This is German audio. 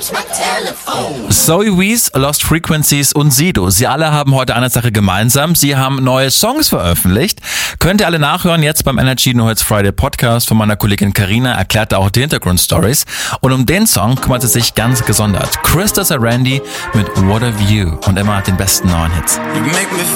Zoe Wees, Lost Frequencies und Sido. Sie alle haben heute eine Sache gemeinsam. Sie haben neue Songs veröffentlicht. Könnt ihr alle nachhören jetzt beim Energy No Hits Friday Podcast von meiner Kollegin Carina. Erklärt auch die Hintergrundstories. Und um den Song kümmert sie sich ganz gesondert. Krista Randy mit What a View. Und Emma hat den besten neuen Hits.